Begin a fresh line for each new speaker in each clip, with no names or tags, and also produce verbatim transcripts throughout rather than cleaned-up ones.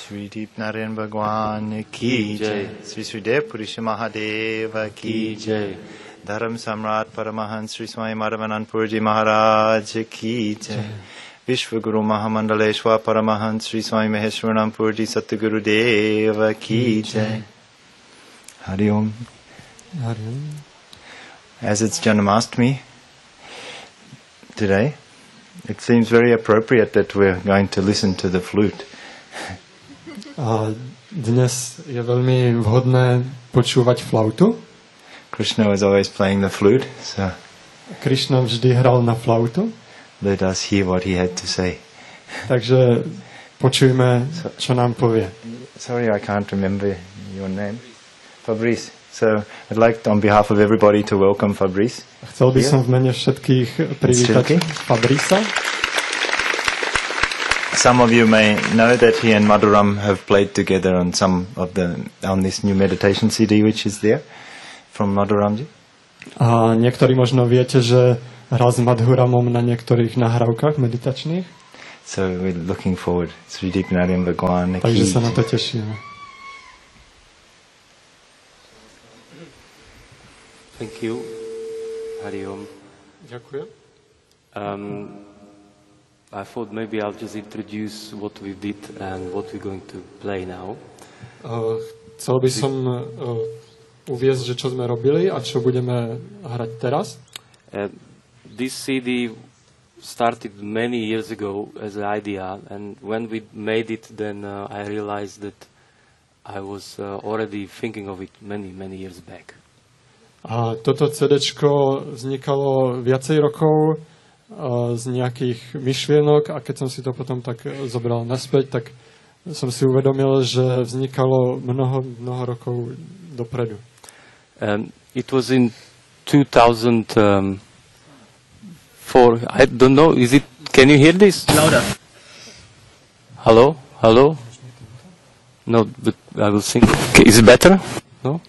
Sri Deep Narayan Bhagwan ki jai. Sri Sri Dev Purusha Mahadeva ki jai. Dharam Samrat Paramahans Sri Swami Madhavanand Purji Maharaj ki jai. Vishwaguru Mahamandaleshwar Paramahans Sri Swami Maheshwaranam Purji Satguru Deva ki jai. Hari Om.
Hari Om.
As it's Janmashtami today, it seems very appropriate that we're going to listen to the flute.
A dnes je veľmi vhodné počúvať flautu.
Krishna was always playing the flute, so
Krishna vždy hral na flautu.
let us hear what he had to say.
Takže počujme, čo nám povie.
Sorry, I can't remember your name. Fabrice. So I'd like, on behalf of everybody, to welcome Fabrice.
Chcel by som v mene všetkých privítať Fabrisa.
Some of you may know that he and Madhuram have played together on some of the on this new meditation C D which is there from Madhuramji.
A niektorí možno viete, že hral s Madhuramom na niektorých nahrávkach meditačných.
So we're looking forward. Sri Deep Narayan Bhagwan.
Takže sa na to tešíme.
Thank you. Hari Om.
Ďakujem.
Um, I thought maybe I'll just introduce what we did and what we're going to play now.
Uh, chcel by som uh, uviesť, že čo sme robili a čo budeme hrať teraz.
Uh, this C D started many years ago as an idea, and when we made it, then uh, I realized that I was uh, already thinking of it many, many years back.
A toto CDčko vznikalo viacej rokov uh, z nejakých myšlienok a keď som si to potom tak zobral naspäť, tak som si uvedomil, že vznikalo mnoho, mnoho rokov dopredu.
Um, it was in two thousand four. I don't know, is it, can you hear this?
Louder.
Hello? Hello? No, but I will sing. Okay, is it better? No?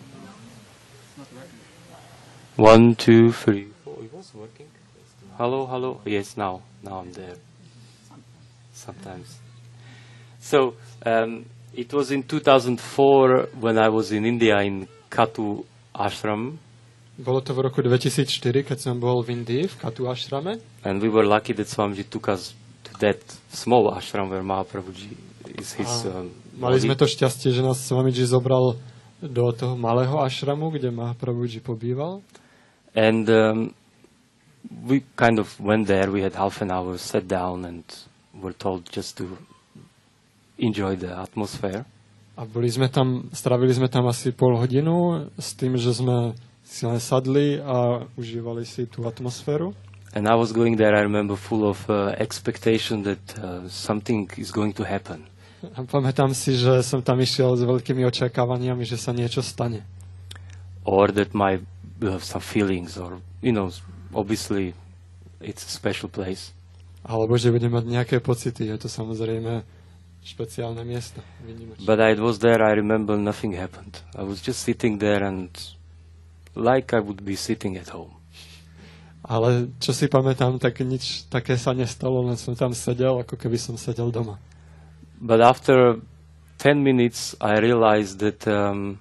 One, two, three. Oh, it was working. Hello, hello. Yes, now, now I'm there. Sometimes. So um, it was in two thousand four when I was in India in Katu Ashram.
Bolo to v roku dvetisícštyri, keď som bol v Indii v Katu Ashrame.
And we were lucky that Swamiji took us to that small ashram where Mahaprabhuji is his. Um,
mali sme to šťastie, že nás Swamiji zobral do toho malého ashramu, kde Mahaprabhuji pobýval.
And um, we kind of went there. We had half an hour, sat down, and were told just to enjoy the atmosphere.
A boli sme tam, strávili sme tam asi pol hodinu s tým, že sme si len sadli a užívali si tú atmosféru.
And I was going there, I remember, full of uh, expectation that uh, something is going to happen.
A pamätám si, že som tam išiel s veľkými očakávaniami, že sa niečo stane.
Or that my will have some feelings, or, you know, obviously it's a special place.
Alebo že budem mať nejaké pocity, je to samozrejme špeciálne miesto. Výnimočné.
But I was there, I remember nothing happened. I was just sitting there and like I would be sitting at home.
Ale čo si pamätám, tak nič také sa nestalo, len som tam sedel, ako keby som sedel doma.
But after ten minutes I realized that um,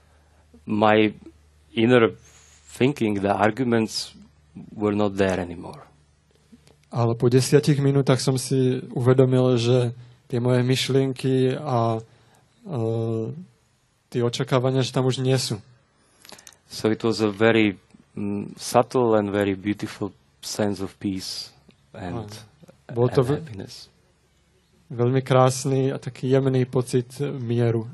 my inner thinking, the arguments were not there anymore.
Ale po desiatich minútach som si uvedomil, že tie moje myšlienky a uh, tie očakávania, že tam už nie sú.
So it was a very um, subtle and very beautiful sense of peace and,
Bol to
and happiness.
Veľmi krásny a taký jemný pocit mieru.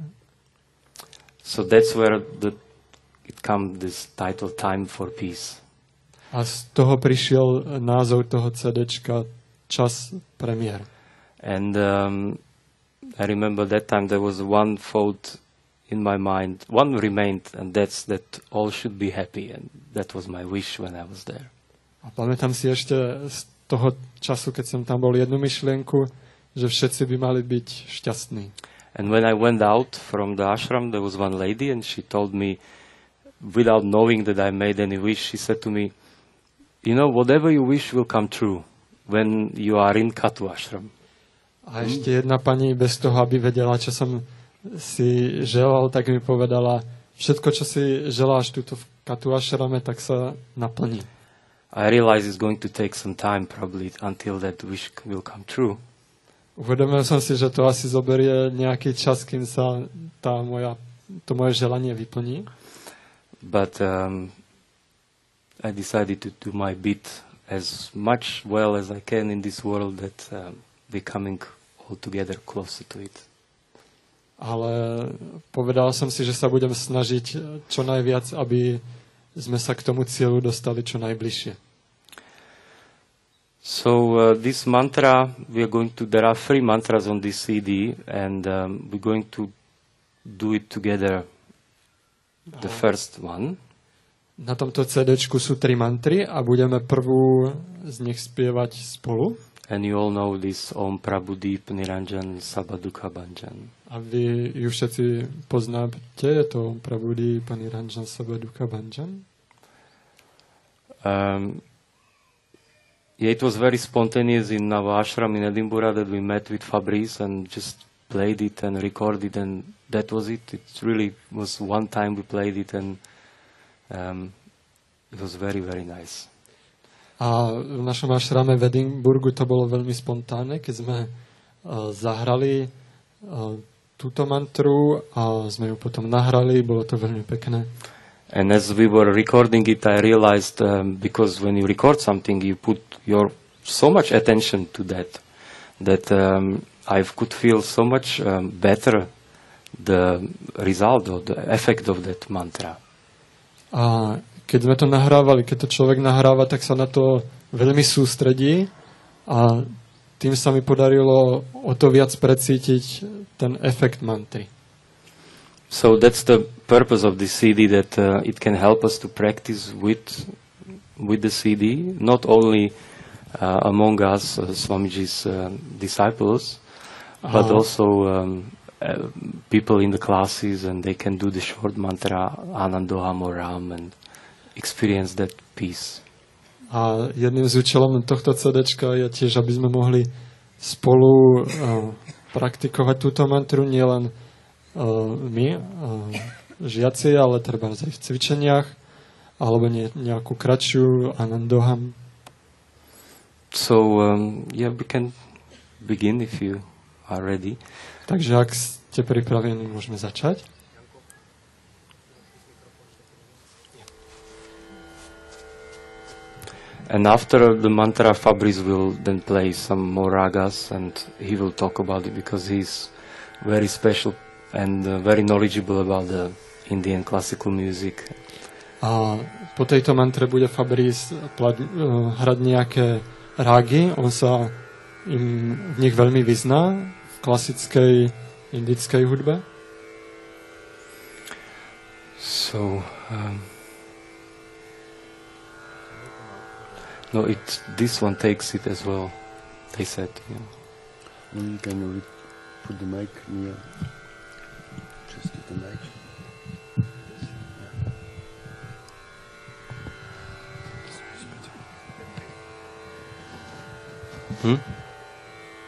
So that's where the it come this title, Time for Peace.
A z toho prišiel názov toho CDčka Čas pre mier.
And um, I remember that time there was one thought in my mind, one remained, and that's that all should be happy, and that was my wish when I was there.
A pamätám si ešte z toho času, keď som tam bol, jednu myšlienku, že všetci by mali byť šťastní.
And when I went out from the ashram, there was one lady, and she told me, without knowing that I made any wish, she said to me, you know, whatever you wish will come true when you are in Katu Ashram.
A ešte jedna pani, bez toho, aby vedela, čo som si želal, tak mi povedala, všetko, čo si želáš túto v Katuašrame, tak sa naplní.
I realize it's going to take some time probably until that wish will come true.
Uvedomil som si, že to asi zoberie nejaký čas, kým sa tá moja, to moje želanie vyplní.
But um, I decided to do my bit as much well as I can in this world that um, becoming all together closer to it.
Ale povedal som si, že sa budem snažiť čo najviac, aby sme sa k tomu cieľu dostali čo najbližšie.
So uh, this mantra, we are going to, there are three mantras on this C D and um, we're going to do it together. The first one.
Na tomto CDčku sú tri mantry a budeme prvú z nich spievať spolu.
And you all know this Om Prabhudeep Niranjan Sabadukha Bhanjan.
A vy ju všetci poznáte, je to Om Prabhudeep Niranjan Sabadukha Bhanjan.
Um, yeah, it was very spontaneous in our ashram in Edinburgh that we met with Fabrice and just played it and recorded, and that was it. It really was one time we played it, and um, it was very, very nice.
A v našom ašrame v Edinburgu to bolo veľmi spontánne, keď sme uh, zahrali uh, túto mantru a sme ju potom nahrali, bolo to veľmi pekné.
And as we were recording it, I realized, um, because when you record something, you put your so much attention to that, that um, I could feel so much um, better the result or the effect of that mantra.
A keď sme to nahrávali, keď to človek nahráva, tak sa na to veľmi sústredí a tým sa mi podarilo o to viac precítiť ten efekt mantry.
So that's the purpose of this C D, that uh, it can help us to practice with with the C D, not only uh, among us, uh, Swamiji's uh, disciples, but
Aha.
also um, uh, people in the classes, and they can do the short mantra Anandoham or Ram and experience that peace.
A jedným z účelom tohto CDčka je tiež, aby sme mohli spolu uh, praktikovať túto mantru, nielen uh, my, uh, žiaci, ale treba aj v cvičeniach, alebo nie, nejakú kratšiu Anandoham.
So, um, yeah, we can begin if you are ready.
Takže ak ste pripravení, môžeme začať.
And after the mantra, Fabrice will then play some more ragas, and he will talk about it because he's very special and uh, very knowledgeable about the Indian classical music.
A po tejto mantre bude Fabrice plať, uh, hrať nejaké rágy. On sa im v nich veľmi vyzná v klasickej indickej hudbe.
So, um, no, it this one takes it as well. They said, yeah.
Well, you can re- put the mic near. Just get the mic.
Hmm?